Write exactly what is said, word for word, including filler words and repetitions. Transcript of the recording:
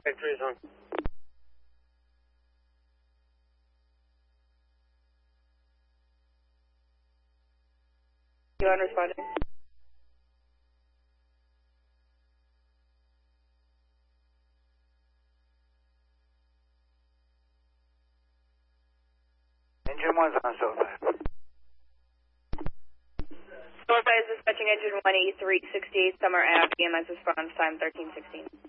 Victory is on. You on responding? Engine one's on Sofa. Sofa is dispatching engine one eight three sixty-eight Summer Ave, B M S response time thirteen sixteen.